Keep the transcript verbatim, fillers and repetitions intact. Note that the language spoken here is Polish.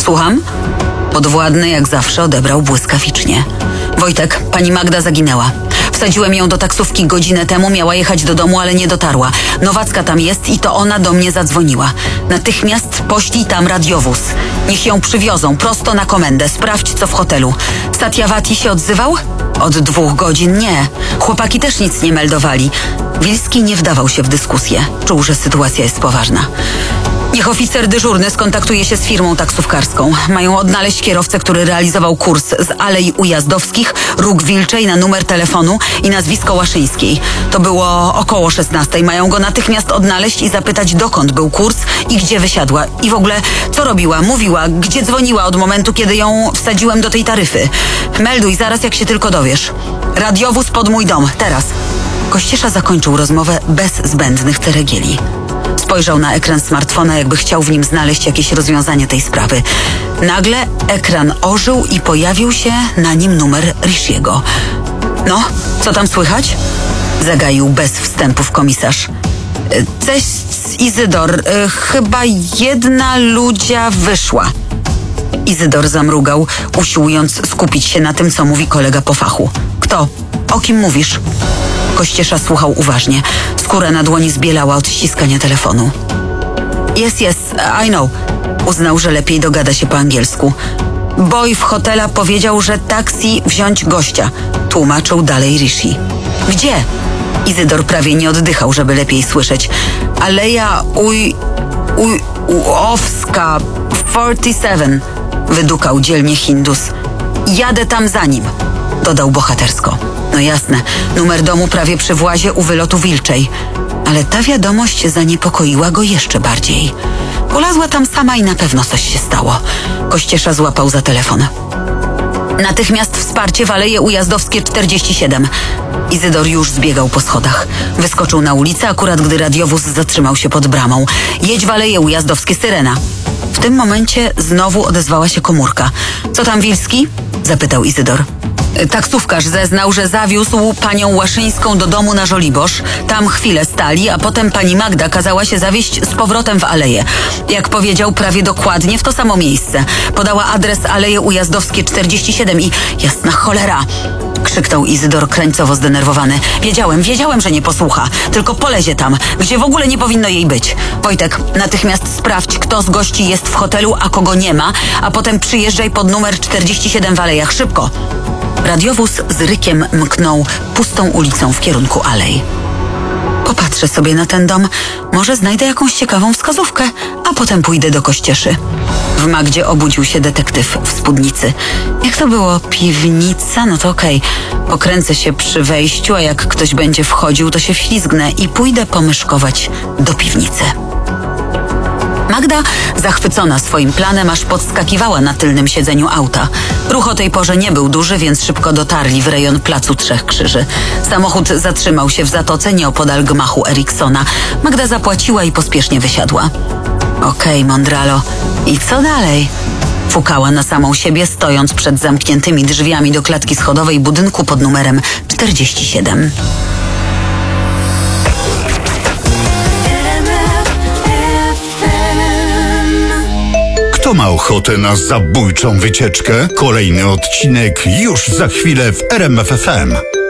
Słucham? Podwładny jak zawsze odebrał błyskawicznie. Wojtek, pani Magda zaginęła. Wsadziłem ją do taksówki godzinę temu, miała jechać do domu, ale nie dotarła. Nowacka tam jest i to ona do mnie zadzwoniła. Natychmiast poślij tam radiowóz. Niech ją przywiozą prosto na komendę. Sprawdź, co w hotelu. Satyawati się odzywał? Od dwóch godzin nie. Chłopaki też nic nie meldowali. Wilski nie wdawał się w dyskusję. Czuł, że sytuacja jest poważna. Niech oficer dyżurny skontaktuje się z firmą taksówkarską. Mają odnaleźć kierowcę, który realizował kurs z Alei Ujazdowskich, Róg Wilczej na numer telefonu i nazwisko Łaszyńskiej. To było około szesnastej. Mają go natychmiast odnaleźć i zapytać, dokąd był kurs i gdzie wysiadła. I w ogóle, co robiła, mówiła, gdzie dzwoniła od momentu, kiedy ją wsadziłem do tej taryfy. Melduj zaraz, jak się tylko dowiesz. Radiowóz pod mój dom, teraz. Kościesza zakończył rozmowę bez zbędnych ceregieli. Spojrzał na ekran smartfona, jakby chciał w nim znaleźć jakieś rozwiązanie tej sprawy. Nagle ekran ożył i pojawił się na nim numer Rishiego. No, co tam słychać? Zagaił bez wstępów komisarz. Cześć, Izydor. Chyba jedna ludzia wyszła. Izydor zamrugał, usiłując skupić się na tym, co mówi kolega po fachu. Kto? O kim mówisz? Kościesza słuchał uważnie. Skóra na dłoni zbielała od ściskania telefonu. Yes, yes, I know. Uznał, że lepiej dogada się po angielsku. Boy w hotela powiedział, że taksi wziąć gościa. Tłumaczył dalej Rishi. Gdzie? Izydor prawie nie oddychał, żeby lepiej słyszeć. Aleja Uj... Uj... Uowska... czterdzieści siedem. Wydukał dzielnie Hindus. Jadę tam za nim. Dodał bohatersko. No jasne, numer domu prawie przy włazie u wylotu Wilczej. Ale ta wiadomość zaniepokoiła go jeszcze bardziej. Polazła tam sama i na pewno coś się stało. Kościesza złapał za telefon. Natychmiast wsparcie w Aleje Ujazdowskie czterdzieści siedem. Izydor już zbiegał po schodach. Wyskoczył na ulicę, akurat gdy radiowóz zatrzymał się pod bramą. Jedź w Aleje Ujazdowskie, syrena. W tym momencie znowu odezwała się komórka. Co tam, Wilski? Zapytał Izydor. Taksówkarz zeznał, że zawiózł panią Łaszyńską do domu na Żoliborz. Tam chwilę stali, a potem pani Magda kazała się zawieźć z powrotem w Aleję. Jak powiedział, prawie dokładnie w to samo miejsce. Podała adres Aleje Ujazdowskie czterdzieści siedem i... Jasna cholera! Krzyknął Izydor krańcowo zdenerwowany. Wiedziałem, wiedziałem, że nie posłucha. Tylko polezie tam, gdzie w ogóle nie powinno jej być. Wojtek, natychmiast sprawdź, kto z gości jest w hotelu, a kogo nie ma, a potem przyjeżdżaj pod numer czterdzieści siedem w Alejach. Szybko! Radiowóz z rykiem mknął pustą ulicą w kierunku alei. Popatrzę sobie na ten dom, może znajdę jakąś ciekawą wskazówkę, a potem pójdę do Kościeszy. W Magdzie obudził się detektyw w spódnicy. Jak to było? Piwnica? No to okej. Okay. Pokręcę się przy wejściu, a jak ktoś będzie wchodził, to się wślizgnę i pójdę pomyszkować do piwnicy. Magda, zachwycona swoim planem, aż podskakiwała na tylnym siedzeniu auta. Ruch o tej porze nie był duży, więc szybko dotarli w rejon Placu Trzech Krzyży. Samochód zatrzymał się w zatoce nieopodal gmachu Eriksona. Magda zapłaciła i pospiesznie wysiadła. Okej, okay, mądralo. I co dalej? Fukała na samą siebie, stojąc przed zamkniętymi drzwiami do klatki schodowej budynku pod numerem czterdzieści siedem. Kto ma ochotę na zabójczą wycieczkę? Kolejny odcinek już za chwilę w R M F F M.